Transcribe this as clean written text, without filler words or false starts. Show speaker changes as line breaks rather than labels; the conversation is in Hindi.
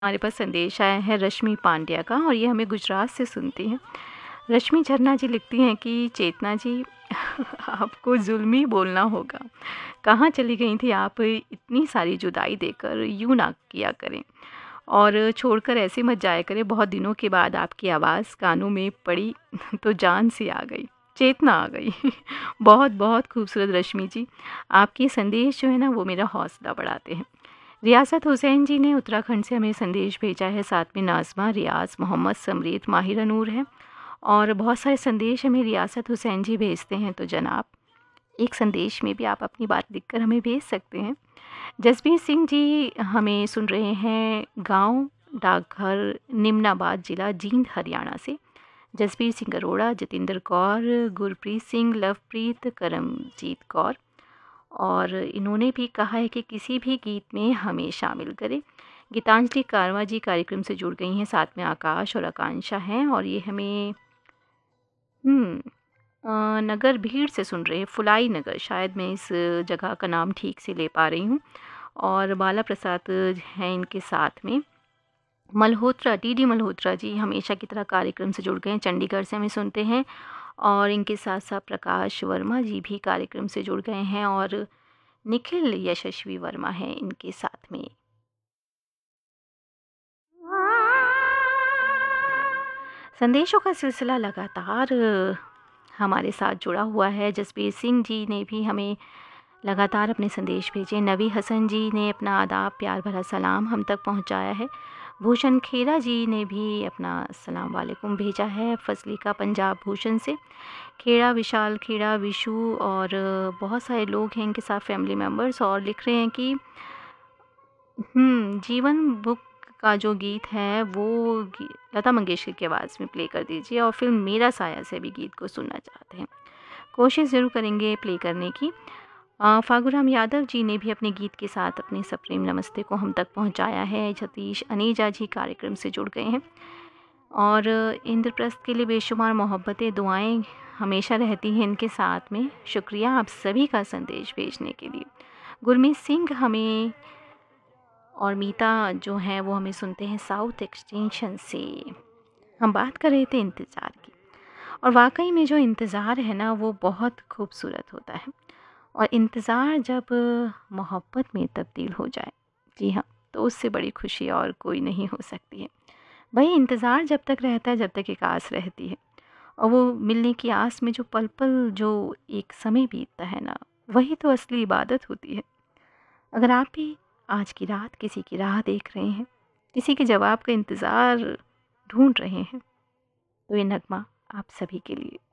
हमारे पास संदेश आया है रश्मि पांड्या का और ये हमें गुजरात से सुनती हैं। रश्मि झरना जी लिखती हैं कि चेतना जी आपको जुल्मी बोलना होगा। कहाँ चली गई थी आप, इतनी सारी जुदाई देकर यूँ ना किया करें और छोड़कर ऐसे मत जाया करें। बहुत दिनों के बाद आपकी आवाज़ कानों में पड़ी तो जान सी आ गई, चेतना आ गई। बहुत बहुत खूबसूरत रश्मि जी, आपके संदेश जो है ना वो मेरा हौसला बढ़ाते हैं। रियासत हुसैन जी ने उत्तराखंड से हमें संदेश भेजा है, साथ में नाज़मा, रियाज, मोहम्मद समरीत, माहिरा नूर है और बहुत सारे संदेश हमें रियासत हुसैन जी भेजते हैं। तो जनाब, एक संदेश में भी आप अपनी बात लिखकर हमें भेज सकते हैं। जसबीर सिंह जी हमें सुन रहे हैं गांव डाकघर निमनाबाद ज़िला जींद हरियाणा से। जसबीर सिंह अरोड़ा, जतिंदर कौर, गुरप्रीत सिंह, लवप्रीत, करमजीत कौर और इन्होंने भी कहा है कि किसी भी गीत में हमें शामिल करें। गीतांजलि कारवा जी कार्यक्रम से जुड़ गई हैं, साथ में आकाश और आकांक्षा हैं और ये हमें नगर भीड़ से सुन रहे हैं, फुलाई नगर, शायद मैं इस जगह का नाम ठीक से ले पा रही हूँ। और बाला प्रसाद हैं इनके साथ में। मल्होत्रा, टीडी मल्होत्रा जी हमेशा की तरह कार्यक्रम से जुड़ गए हैं, चंडीगढ़ से हमें सुनते हैं और इनके साथ साथ प्रकाश वर्मा जी भी कार्यक्रम से जुड़ गए हैं और निखिल यशस्वी वर्मा हैं इनके साथ में। संदेशों का सिलसिला लगातार हमारे साथ जुड़ा हुआ है। जसबीर सिंह जी ने भी हमें लगातार अपने संदेश भेजे। नवी हसन जी ने अपना आदाब प्यार भरा सलाम हम तक पहुंचाया है। भूषण खेरा जी ने भी अपना अस्सलाम वालेकुम भेजा है, फजली का पंजाब भूषण से। खेड़ा, विशाल खेड़ा, विशु और बहुत सारे लोग हैं इनके साथ फैमिली मेम्बर्स और लिख रहे हैं कि जीवन बुक का जो गीत है वो लता मंगेशकर की आवाज़ में प्ले कर दीजिए और फिल्म मेरा साया से भी गीत को सुनना चाहते हैं। कोशिश ज़रूर करेंगे प्ले करने की। फागुराम यादव जी ने भी अपने गीत के साथ अपने सप्रेम नमस्ते को हम तक पहुंचाया है। सतीश अनीजा जी कार्यक्रम से जुड़ गए हैं और इंद्रप्रस्थ के लिए बेशुमार मोहब्बतें दुआएं हमेशा रहती हैं इनके साथ में। शुक्रिया आप सभी का संदेश भेजने के लिए। गुरमीत सिंह हमें और मीता जो हैं वो हमें सुनते हैं साउथ एक्सटेंशन से। हम बात कर रहे थे इंतज़ार की और वाकई में जो इंतज़ार है ना वो बहुत खूबसूरत होता है और इंतज़ार जब मोहब्बत में तब्दील हो जाए, जी हाँ, तो उससे बड़ी खुशी और कोई नहीं हो सकती है। भाई इंतज़ार जब तक रहता है, जब तक एक आस रहती है और वो मिलने की आस में जो पल पल जो एक समय बीतता है ना, वही तो असली इबादत होती है। अगर आप भी आज की रात किसी की राह देख रहे हैं, किसी के जवाब का इंतज़ार ढूंढ रहे हैं, तो ये नगमा आप सभी के लिए।